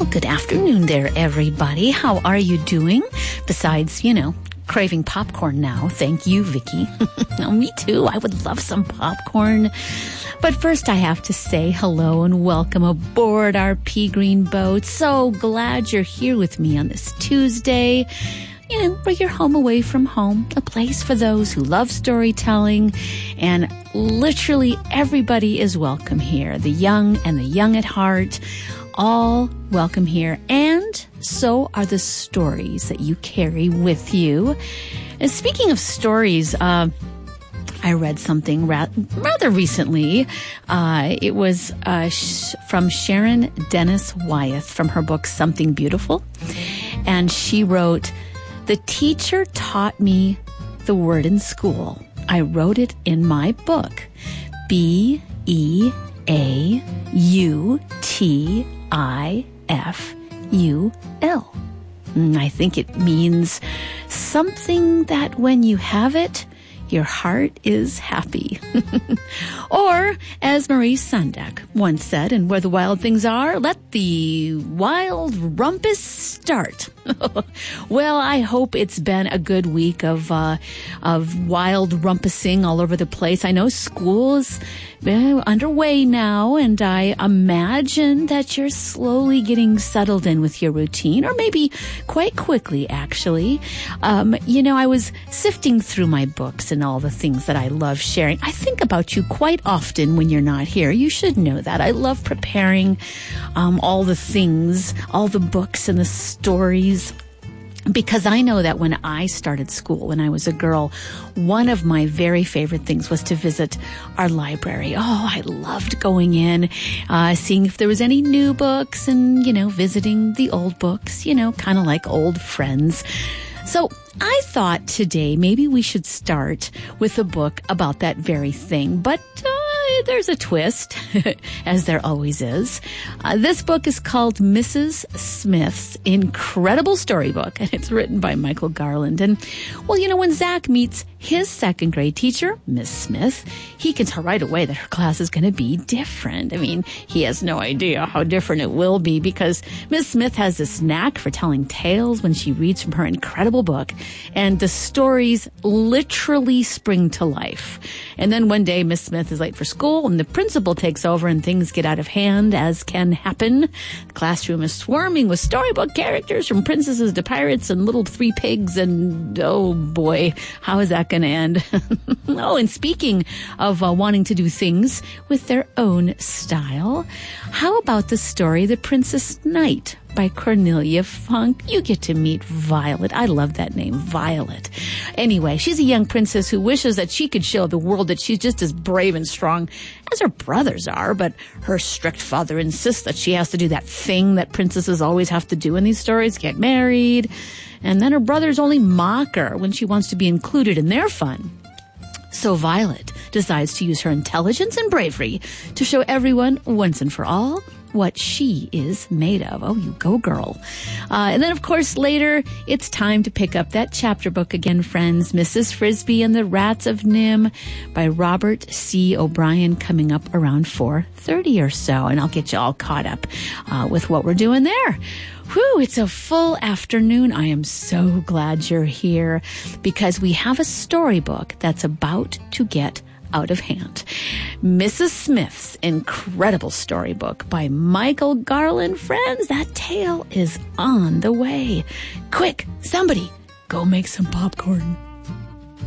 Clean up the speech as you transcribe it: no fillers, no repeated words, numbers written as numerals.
good afternoon there, everybody. How are you doing? Besides, craving popcorn now. Thank you, Vicky. Oh, me too. I would love some popcorn. But first I have to say hello and welcome aboard our pea green boat. So glad you're here with me on this Tuesday. Where you're home away from home, a place for those who love storytelling, and literally everybody is welcome here. The young and the young at heart, all welcome here. And so are the stories that you carry with you. And speaking of stories, I read something rather recently. It was from Sharon Dennis Wyeth from her book, Something Beautiful. And she wrote, "The teacher taught me the word in school. I wrote it in my book. B-E-A-U-T-I-F-U-L. I think it means something that when you have it, your heart is happy." Or, as Maurice Sendak once said, "And where the wild things are, let the wild rumpus start." Well, I hope it's been a good week of wild rumpusing all over the place. I know school's underway now, and I imagine that you're slowly getting settled in with your routine, or maybe quite quickly, actually. I was sifting through my books and all the things that I love sharing. I think about you quite often when you're not here. You should know that. I love preparing all the things, all the books and the stories, because I know that when I started school, when I was a girl, one of my very favorite things was to visit our library. Oh, I loved going in, seeing if there was any new books and, visiting the old books, kind of like old friends. So I thought today maybe we should start with a book about that very thing, but there's a twist, as there always is. This book is called Mrs. Smith's Incredible Storybook, and it's written by Michael Garland. And, when Zach meets his second grade teacher, Miss Smith, he can tell right away that her class is going to be different. I mean, he has no idea how different it will be, because Miss Smith has this knack for telling tales when she reads from her incredible book, and the stories literally spring to life. And then one day, Miss Smith is late for school, and the principal takes over, and things get out of hand, as can happen. The classroom is swarming with storybook characters, from princesses to pirates and little three pigs, and oh boy, how is that going to end? Oh, and speaking of wanting to do things with their own style, how about the story The Princess Knight by Cornelia Funk? You get to meet Violet. I love that name, Violet. Anyway, she's a young princess who wishes that she could show the world that she's just as brave and strong as her brothers are, but her strict father insists that she has to do that thing that princesses always have to do in these stories, get married, and then her brothers only mock her when she wants to be included in their fun. So Violet decides to use her intelligence and bravery to show everyone, once and for all, what she is made of. Oh, you go, girl. And then, of course, later, it's time to pick up that chapter book again, friends. Mrs. Frisby and the Rats of Nim by Robert C. O'Brien, coming up around 4:30 or so. And I'll get you all caught up with what we're doing there. Whew, it's a full afternoon. I am so glad you're here, because we have a storybook that's about to get out of hand. Mrs. Smith's Incredible Storybook by Michael Garland. Friends, that tale is on the way. Quick, somebody, go make some popcorn.